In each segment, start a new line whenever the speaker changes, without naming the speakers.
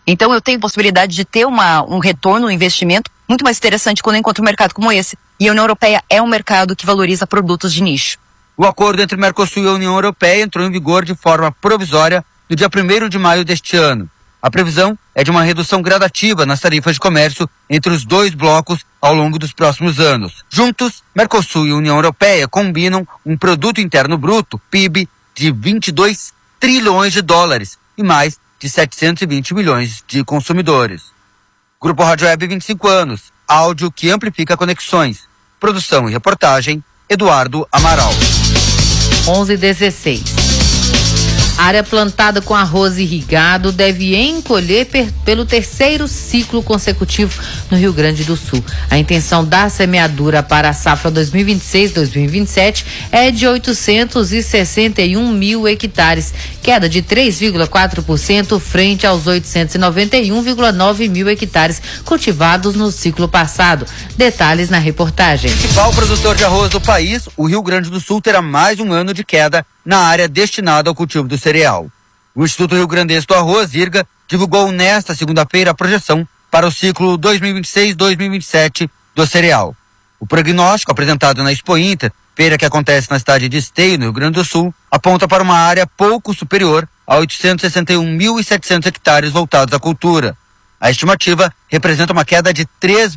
Então eu tenho possibilidade de ter um retorno, um investimento muito mais interessante quando eu encontro um mercado como esse. E a União Europeia é um mercado que valoriza produtos de nicho.
O acordo entre Mercosul e a União Europeia entrou em vigor de forma provisória no dia 1º de maio deste ano. A previsão é de uma redução gradativa nas tarifas de comércio entre os dois blocos ao longo dos próximos anos. Juntos, Mercosul e União Europeia combinam um produto interno bruto, PIB, de 22 trilhões de dólares e mais de 720 milhões de consumidores. Grupo Rádio Web 25 anos, áudio que amplifica conexões. Produção e reportagem, Eduardo Amaral.
11h16. Área plantada com arroz irrigado deve encolher pelo terceiro ciclo consecutivo no Rio Grande do Sul. A intenção da semeadura para a safra 2026-2027 é de 861 mil hectares, queda de 3,4% frente aos 891,9 mil hectares cultivados no ciclo passado. Detalhes na reportagem.
O principal produtor de arroz do país, o Rio Grande do Sul, terá mais um ano de queda na área destinada ao cultivo do cereal. O Instituto Rio Grandense do Arroz, IRGA, divulgou nesta segunda-feira a projeção para o ciclo 2026-2027 do cereal. O prognóstico apresentado na Expo Inter, feira que acontece na cidade de Esteio, no Rio Grande do Sul, aponta para uma área pouco superior a 861.700 hectares voltados à cultura. A estimativa representa uma queda de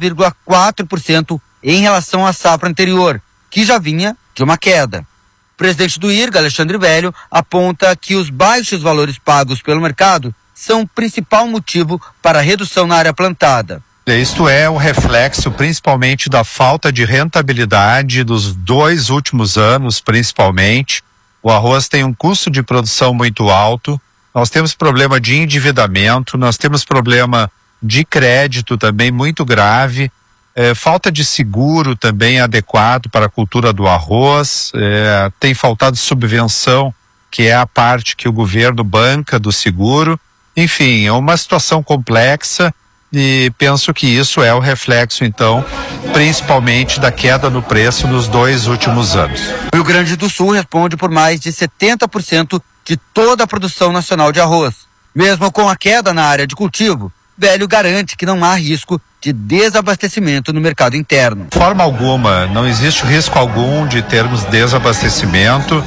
3,4% em relação à safra anterior, que já vinha de uma queda. O presidente do IRGA, Alexandre Velho, aponta que os baixos valores pagos pelo mercado são o principal motivo para a redução na área plantada.
Isto é um reflexo principalmente da falta de rentabilidade dos 2 últimos anos, principalmente. O arroz tem um custo de produção muito alto, nós temos problema de endividamento, nós temos problema de crédito também muito grave. Falta de seguro também adequado para a cultura do arroz, tem faltado subvenção, que é a parte que o governo banca do seguro. Enfim, é uma situação complexa e penso que isso é o reflexo, então, principalmente da queda no preço nos 2 últimos anos.
O Rio Grande do Sul responde por mais de 70% de toda a produção nacional de arroz. Mesmo com a queda na área de cultivo, Velho garante que não há risco de desabastecimento no mercado interno.
De forma alguma, não existe risco algum de termos desabastecimento.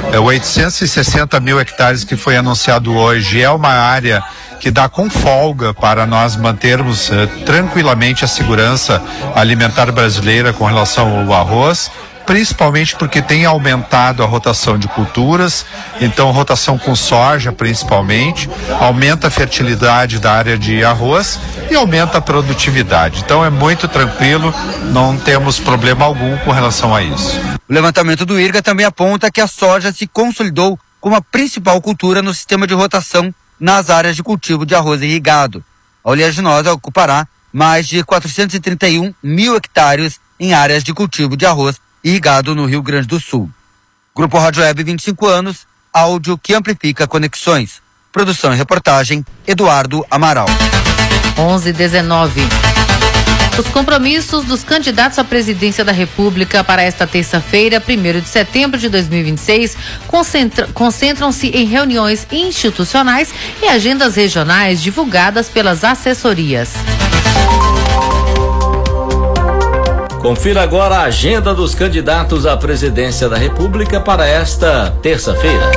860 mil hectares que foi anunciado hoje é uma área que dá com folga para nós mantermos tranquilamente a segurança alimentar brasileira com relação ao arroz, principalmente porque tem aumentado a rotação de culturas, então rotação com soja principalmente, aumenta a fertilidade da área de arroz e aumenta a produtividade. Então é muito tranquilo, não temos problema algum com relação a isso.
O levantamento do IRGA também aponta que a soja se consolidou como a principal cultura no sistema de rotação nas áreas de cultivo de arroz irrigado. A oleaginosa ocupará mais de 431 mil hectares em áreas de cultivo de arroz irrigado no Rio Grande do Sul. Grupo Rádio Web 25 anos, áudio que amplifica conexões. Produção e reportagem, Eduardo Amaral.
11h19. Os compromissos dos candidatos à presidência da República para esta terça-feira, 1º de setembro de 2026, concentram-se em reuniões institucionais e agendas regionais divulgadas pelas assessorias.
Confira agora a agenda dos candidatos à presidência da República para esta terça-feira.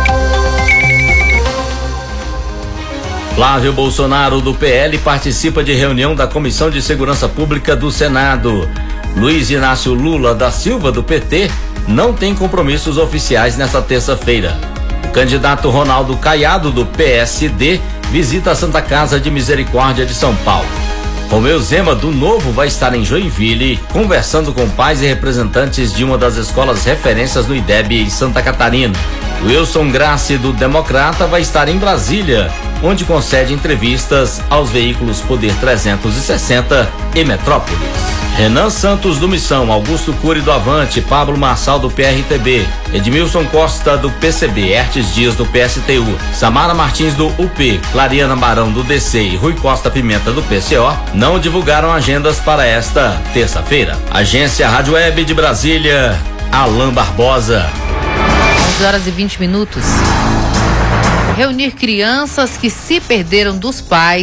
Flávio Bolsonaro, do PL, participa de reunião da Comissão de Segurança Pública do Senado. Luiz Inácio Lula da Silva, do PT, não tem compromissos oficiais nesta terça-feira. O candidato Ronaldo Caiado, do PSD, visita a Santa Casa de Misericórdia de São Paulo. Romeu Zema, do Novo, vai estar em Joinville, conversando com pais e representantes de uma das escolas referências no IDEB em Santa Catarina. Wilson Grassi, do Democrata, vai estar em Brasília, onde concede entrevistas aos veículos Poder 360 e Metrópolis. Renan Santos, do Missão, Augusto Cury, do Avante, Pablo Marçal, do PRTB, Edmilson Costa, do PCB, Hertes Dias, do PSTU, Samara Martins, do UP, Clariana Barão, do DC e Rui Costa Pimenta, do PCO, não divulgaram agendas para esta terça-feira. Agência Rádio Web de Brasília, Alain Barbosa.
11h20. Reunir crianças que se perderam dos pais